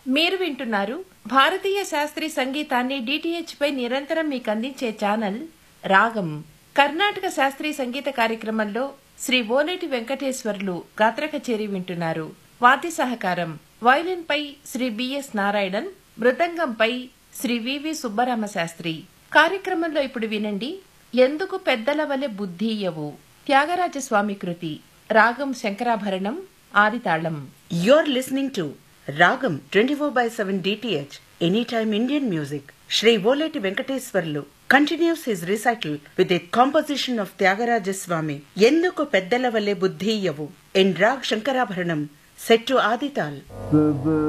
మీరు వింటున్నారు భారతీయ శాస్త్రీయ సంగీతాన్ని డిటిహెచ్ పై నిరంతరం మీకు అందించే ఛానల్ రాగం. కర్ణాటక శాస్త్రీయ సంగీత కార్యక్రమంలో శ్రీ ఓలేటి వెంకటేశ్వర్లు గాత్ర కచేరీ వింటున్నారు. వాద్య సహకారం వయలిన్ పై శ్రీ బిఎస్ నారాయణన్, మృదంగంపై శ్రీ వివి సుబ్బరామ శాస్త్రి. కార్యక్రమంలో ఇప్పుడు వినండి ఎందుకు పెద్దల వలె బుద్ధియవు, త్యాగరాజస్వామి కృతి. రాగం Shankarabharanam, ఆదితాళం. You're listening to Ragam 24/7 DTH, Anytime Indian Music. Shri Voleti Venkateswarlu continues his recital with a composition of Tyagaraja Swami, Yenduku Peddala Valle Buddhiyavu, in Rag Shankarabharanam, set to Adital.